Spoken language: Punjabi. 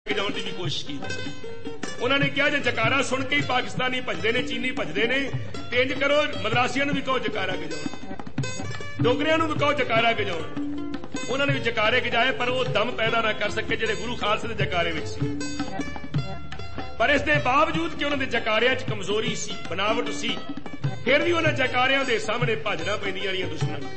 ਜਾਣ ਦੀ ਵੀ ਕੋਸ਼ਿਸ਼ ਕੀਤੀ। ਉਹਨਾਂ ਨੇ ਕਿਹਾ ਜੇ ਜਕਾਰਾ ਸੁਣ ਕੇ ਹੀ ਪਾਕਿਸਤਾਨੀ ਭੱਜਦੇ ਨੇ, ਚੀਨੀ ਭੱਜਦੇ ਨੇ, ਤੇ ਇੰਜ ਕਰੋ ਮਦਰਾਸੀਆਂ ਨੂੰ ਵੀ ਕਹੋ ਜਕਾਰਾ ਗਜਾਉਣ, ਡੋਗਰਿਆਂ ਨੂੰ ਵੀ ਕਹੋ ਜਕਾਰਾ ਗਜਾਉਣ। ਉਹਨਾਂ ਨੇ ਵੀ ਜਕਾਰੇ ਗਜਾਏ, ਪਰ ਉਹ ਦਮ ਪੈਦਾ ਨਾ ਕਰ ਸਕੇ ਜਿਹੜੇ ਗੁਰੂ ਖਾਲਸੇ ਦੇ ਜਕਾਰੇ ਵਿੱਚ ਸੀ। ਪਰ ਇਸ ਦੇ ਬਾਵਜੂਦ ਕਿ ਉਹਨਾਂ ਦੇ ਜਕਾਰਿਆਂ 'ਚ ਕਮਜ਼ੋਰੀ ਸੀ, ਬਨਾਵਟ ਸੀ, ਫਿਰ ਵੀ ਉਹਨਾਂ ਜਕਾਰਿਆਂ ਦੇ ਸਾਹਮਣੇ ਭੱਜਣਾ ਪੈਂਦੀਆਂ ਰਹੀਆਂ ਦੁਸ਼ਮਣਾਂ ਨੂੰ।